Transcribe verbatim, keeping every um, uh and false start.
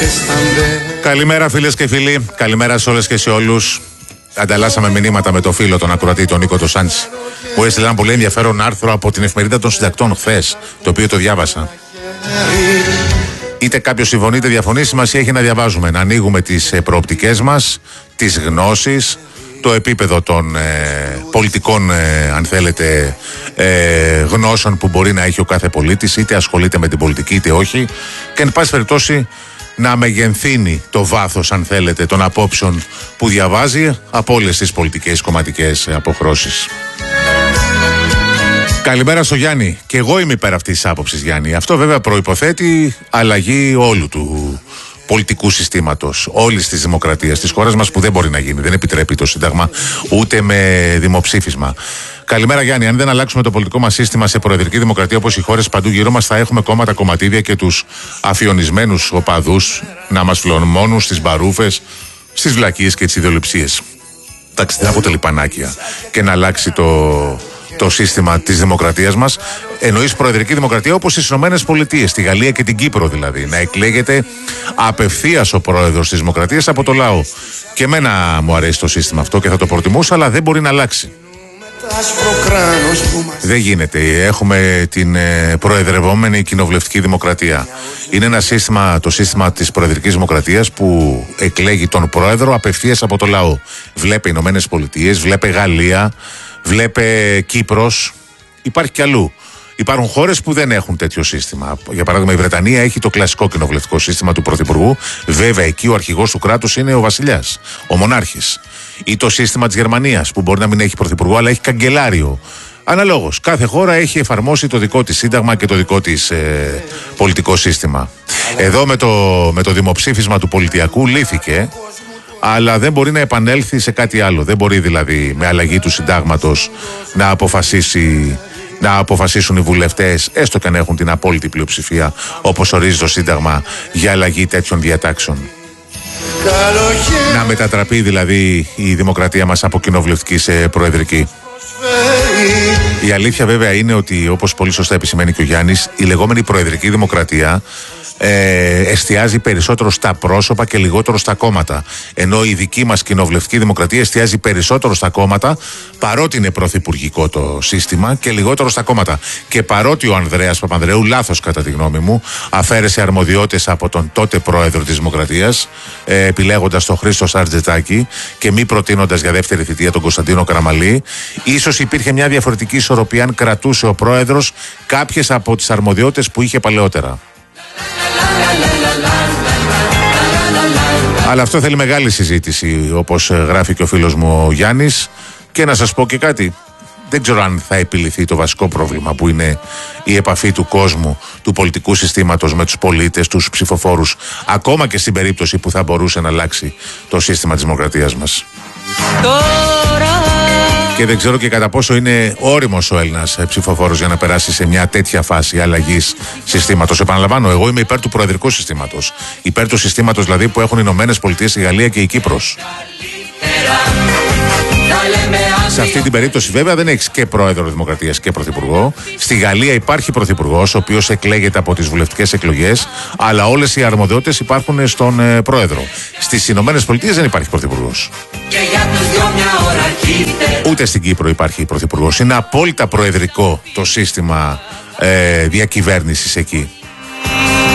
Καλημέρα φίλες και φίλοι, καλημέρα σε όλες και σε όλους. Ανταλλάσσαμε μηνύματα με το φίλο τον ακροατή, τον Νίκο το Σάντσι, που έστειλε ένα πολύ ενδιαφέρον άρθρο από την Εφημερίδα των Συντακτών χθες, το οποίο το διάβασα. Είτε κάποιος συμφωνεί είτε διαφωνεί, σημασία έχει να διαβάζουμε, να ανοίγουμε τις προοπτικές μας, τις γνώσεις, το επίπεδο των ε, πολιτικών, ε, αν θέλετε, ε, γνώσεων που μπορεί να έχει ο κάθε πολίτης, είτε ασχολείται με την πολιτική είτε όχι, και εν πάση περιπτώσει να μεγενθύνει το βάθος, αν θέλετε, των απόψεων που διαβάζει από όλες τις πολιτικές κομματικές αποχρώσεις. Καλημέρα στο Γιάννη. Και εγώ είμαι υπέρ αυτής της άποψης, Γιάννη. Αυτό βέβαια προϋποθέτει αλλαγή όλου του πολιτικού συστήματος, όλης της δημοκρατίας της χώρας μας, που δεν μπορεί να γίνει. Δεν επιτρέπει το Σύνταγμα ούτε με δημοψήφισμα. Καλημέρα, Γιάννη. Αν δεν αλλάξουμε το πολιτικό μας σύστημα σε προεδρική δημοκρατία όπως οι χώρες παντού γύρω μας, θα έχουμε κόμματα, κομματίδια και τους αφιονισμένους οπαδούς να μας φλωμώνουν στις μπαρούφες, στις βλακίες και τις ιδεολειψίες. Εντάξει, δεν αποτελεί πανάκια και να αλλάξει το. το σύστημα της δημοκρατίας μας. Εννοείς προεδρική δημοκρατία όπως στις Ηνωμένες Πολιτείες, στη Γαλλία και την Κύπρο δηλαδή. Να εκλέγεται απευθείας ο πρόεδρος της δημοκρατίας από το λαό. Και εμένα μου αρέσει το σύστημα αυτό και θα το προτιμούσα, αλλά δεν μπορεί να αλλάξει. Δεν γίνεται. Έχουμε την ε, προεδρευόμενη κοινοβουλευτική δημοκρατία. Είναι ένα σύστημα, το σύστημα της προεδρικής δημοκρατίας, που εκλέγει τον πρόεδρο απευθείας από το λαό. Βλέπε Ηνωμένες Πολιτείες, βλέπε Γαλλία, βλέπε Κύπρος, υπάρχει κι αλλού. Υπάρχουν χώρες που δεν έχουν τέτοιο σύστημα. Για παράδειγμα, η Βρετανία έχει το κλασικό κοινοβουλευτικό σύστημα του πρωθυπουργού. Βέβαια, εκεί ο αρχηγός του κράτους είναι ο βασιλιάς, ο μονάρχης. Ή το σύστημα της Γερμανίας, που μπορεί να μην έχει πρωθυπουργό, αλλά έχει καγκελάριο. Αναλόγως, κάθε χώρα έχει εφαρμόσει το δικό της σύνταγμα και το δικό της ε, πολιτικό σύστημα. Εδώ με το, με το δημοψήφισμα του πολιτιακού λύθηκε, αλλά δεν μπορεί να επανέλθει σε κάτι άλλο. Δεν μπορεί δηλαδή με αλλαγή του συντάγματος να αποφασίσει, να αποφασίσουν οι βουλευτές, έστω και αν έχουν την απόλυτη πλειοψηφία όπως ορίζει το Σύνταγμα, για αλλαγή τέτοιων διατάξεων. Να μετατραπεί δηλαδή η δημοκρατία μας από κοινοβουλευτική σε προεδρική. Η αλήθεια βέβαια είναι ότι, όπως πολύ σωστά επισημαίνει και ο Γιάννης, η λεγόμενη προεδρική δημοκρατία Ε, εστιάζει περισσότερο στα πρόσωπα και λιγότερο στα κόμματα. Ενώ η δική μας κοινοβουλευτική δημοκρατία εστιάζει περισσότερο στα κόμματα, παρότι είναι πρωθυπουργικό το σύστημα, και λιγότερο στα κόμματα. Και παρότι ο Ανδρέας Παπανδρέου, λάθος κατά τη γνώμη μου, αφαίρεσε αρμοδιότητες από τον τότε πρόεδρο της Δημοκρατίας, ε, επιλέγοντας τον Χρήστο Σαρτζετάκη και μη προτείνοντας για δεύτερη θητεία τον Κωνσταντίνο Καραμαλή, ίσως υπήρχε μια διαφορετική ισορροπία αν κρατούσε ο πρόεδρος κάποιες από τις αρμοδιότητες που είχε παλαιότερα. Αλλά αυτό θέλει μεγάλη συζήτηση, όπως γράφει και ο φίλος μου ο Γιάννης. Και να σας πω και κάτι, δεν ξέρω αν θα επιληθεί το βασικό πρόβλημα, που είναι η επαφή του κόσμου, του πολιτικού συστήματος με τους πολίτες, τους ψηφοφόρους, ακόμα και στην περίπτωση που θα μπορούσε να αλλάξει το σύστημα της δημοκρατίας μας. Και δεν ξέρω και κατά πόσο είναι όριμος ο Έλληνας ψηφοφόρος για να περάσει σε μια τέτοια φάση αλλαγής συστήματος. Επαναλαμβάνω, εγώ είμαι υπέρ του προεδρικού συστήματος. Υπέρ του συστήματος δηλαδή που έχουν οι Ηνωμένες Πολιτείες, η Γαλλία και η Κύπρος. Σε αυτή την περίπτωση βέβαια δεν έχεις και πρόεδρο Δημοκρατίας και πρωθυπουργό. Στη Γαλλία υπάρχει πρωθυπουργός, ο οποίος εκλέγεται από τις βουλευτικές εκλογές, αλλά όλες οι αρμοδιότητες υπάρχουν στον ε, πρόεδρο. Στις Ηνωμένες Πολιτείες δεν υπάρχει πρωθυπουργός. Ούτε στην Κύπρο υπάρχει πρωθυπουργός. Είναι απόλυτα προεδρικό το σύστημα ε, διακυβέρνησης εκεί.